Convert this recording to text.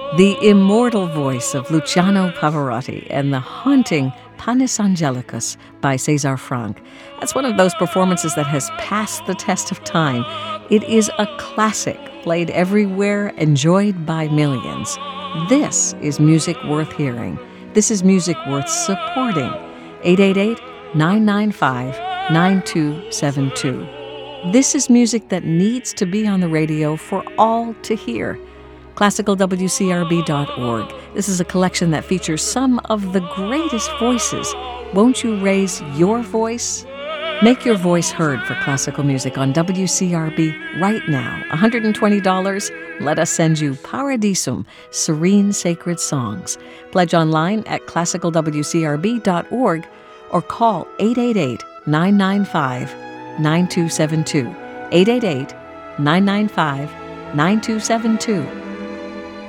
The immortal voice of Luciano Pavarotti and the haunting Panis Angelicus by César Franck. That's one of those performances that has passed the test of time. It is a classic, played everywhere, enjoyed by millions. This is music worth hearing. This is music worth supporting. 888-995-9272. This is music that needs to be on the radio for all to hear. ClassicalWCRB.org. This is a collection that features some of the greatest voices. Won't you raise your voice? Make your voice heard for classical music on WCRB right now. $120. Let us send you Paradisum, Serene Sacred Songs. Pledge online at ClassicalWCRB.org or call 888-995-9272. 888-995-9272.